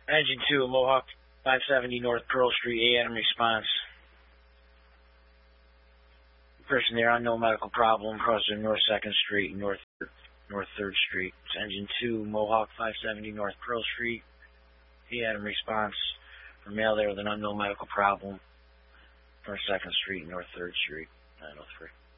Engine 2, Mohawk 570 North Pearl Street, A. Adam response. Person there, unknown medical problem, crossing North 2nd Street, North 3rd Street. It's Engine 2, Mohawk 570 North Pearl Street, A. Adam response. For male there with an unknown medical problem, North 2nd Street, North 3rd Street, 903.